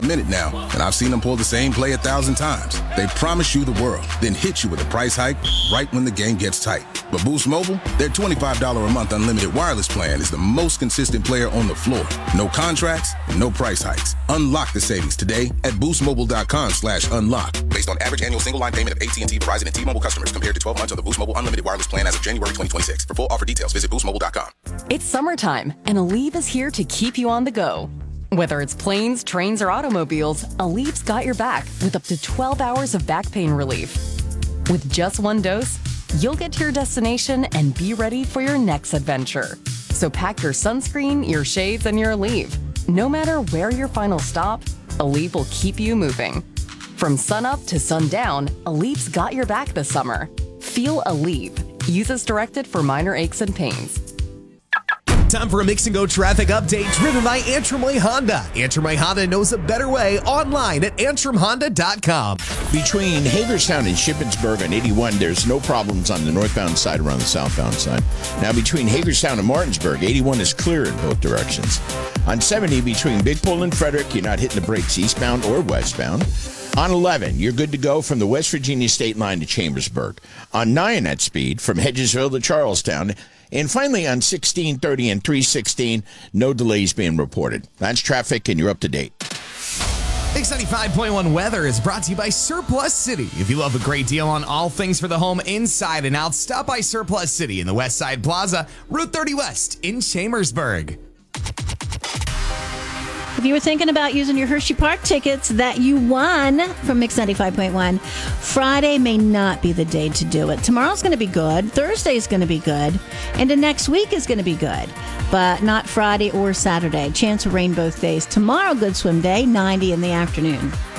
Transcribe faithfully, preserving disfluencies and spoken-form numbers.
minute now, and I've seen them pull the same play a thousand times. They promise you the world, then hit you with a price hike right when the game gets tight. But Boost Mobile, their twenty-five dollars a month unlimited wireless plan is the most consistent player on the floor. No contracts, no price hikes. Unlock the savings today at boostmobile.com slash unlock. Based on average annual single line payment of A T and T, Verizon, and T-Mobile customers compared to twelve months on the Boost Mobile unlimited wireless plan as of January twenty twenty-six. For full offer details, visit boost mobile dot com. It's summertime, and Aleve is here to keep you on the go. Whether it's planes, trains, or automobiles, Aleve's got your back with up to twelve hours of back pain relief. With just one dose, you'll get to your destination and be ready for your next adventure. So pack your sunscreen, your shades, and your Aleve. No matter where your final stop, Aleve will keep you moving. From sunup to sundown, Aleve's got your back this summer. Feel Aleve. Use as directed for minor aches and pains. Time for a Mix and Go traffic update driven by Antrim Way Honda. Antrim Way Honda knows a better way online at antrim honda dot com. Between Hagerstown and Shippensburg on eighty-one, there's no problems on the northbound side or on the southbound side. Now, between Hagerstown and Martinsburg, eighty-one is clear in both directions. On seventy, between Big Pole and Frederick, you're not hitting the brakes eastbound or westbound. On eleven, you're good to go from the West Virginia state line to Chambersburg. On nine at speed, from Hedgesville to Charlestown. And finally, on sixteen thirty and three sixteen, no delays being reported. That's traffic, and you're up to date. Mix ninety-five point one weather is brought to you by Surplus City. If you love a great deal on all things for the home inside and out, stop by Surplus City in the West Side Plaza, Route thirty West in Chambersburg. If you were thinking about using your Hershey Park tickets that you won from Mix ninety-five point one, Friday may not be the day to do it. Tomorrow's going to be good. Thursday's going to be good. And the next week is going to be good. But not Friday or Saturday. Chance of rain both days. Tomorrow, good swim day, ninety in the afternoon.